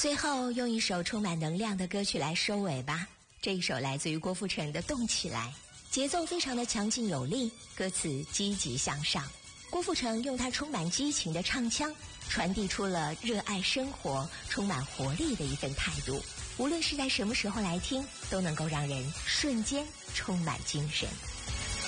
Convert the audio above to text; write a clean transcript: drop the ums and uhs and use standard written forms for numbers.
最后用一首充满能量的歌曲来收尾吧。这一首来自于郭富城的《动起来》，节奏非常的强劲有力，歌词积极向上。郭富城用他充满激情的唱腔，传递出了热爱生活、充满活力的一份态度。无论是在什么时候来听，都能够让人瞬间充满精神。